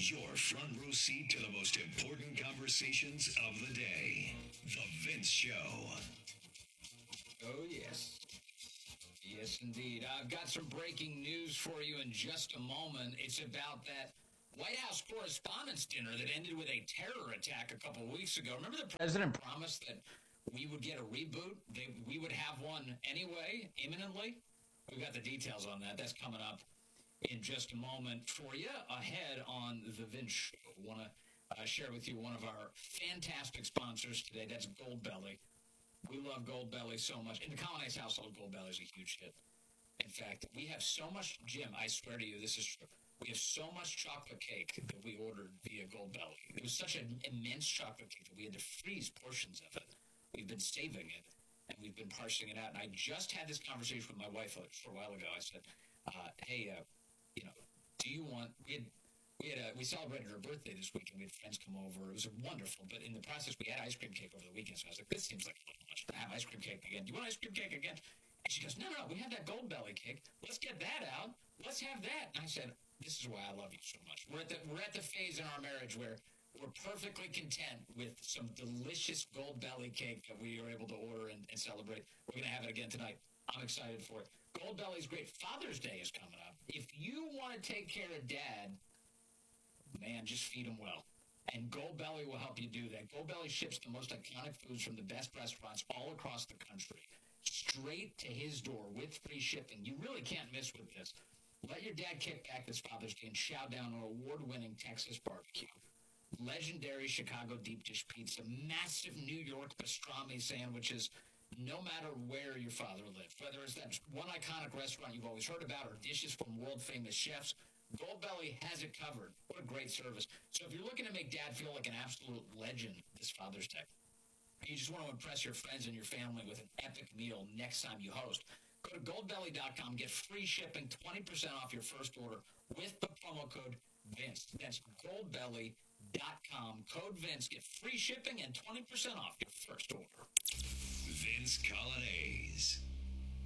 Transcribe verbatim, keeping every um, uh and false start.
your front row seat to the most important conversations of the day. The Vince Show. Oh, yes. Yes, indeed. I've got some breaking news for you in just a moment. It's about that White House Correspondents' Dinner that ended with a terror attack a couple of weeks ago. Remember the president promised that we would get a reboot? They, we would have one anyway, imminently? We've got the details on that. That's coming up in just a moment for you ahead on The Vince Show. I want to uh, share with you one of our fantastic sponsors today. That's Goldbelly. We love Goldbelly so much. In the Colonnese household, Goldbelly is a huge hit. In fact, we have so much, Jim, I swear to you, this is true. We have so much chocolate cake that we ordered via Goldbelly. It was such an immense chocolate cake that we had to freeze portions of it. We've been saving it, and we've been parsing it out. And I just had this conversation with my wife a short while ago. I said, uh, hey, uh, you know, do you want, we had, we had a, we celebrated her birthday this week, and we had friends come over. It was wonderful, but in the process, we had ice cream cake over the weekend, so I was like, this seems like a little much to have ice cream cake again. Do you want ice cream cake again? And she goes, no, no, no, we have that Goldbelly cake. Let's get that out. Let's have that. And I said, this is why I love you so much. We're at the, we're at the phase in our marriage where we're perfectly content with some delicious Goldbelly cake that we are able to order and, and celebrate. We're going to have it again tonight. I'm excited for it. Goldbelly's great. Father's Day is coming up. If you want to take care of dad, man, just feed him well. And Goldbelly will help you do that. Goldbelly ships the most iconic foods from the best restaurants all across the country, straight to his door with free shipping. You really can't miss with this. Let your dad kick back this Father's Day and chow down on award-winning Texas barbecue, legendary Chicago deep dish pizza, massive New York pastrami sandwiches, no matter where your father lived. Whether it's that one iconic restaurant you've always heard about or dishes from world-famous chefs, Goldbelly has it covered. What a great service. So if you're looking to make dad feel like an absolute legend this Father's Day, you just want to impress your friends and your family with an epic meal next time you host, go to goldbelly dot com, get free shipping, twenty percent off your first order with the promo code Vince. That's goldbelly dot com, code Vince. Get free shipping and twenty percent off your first order. Vince Colonnese.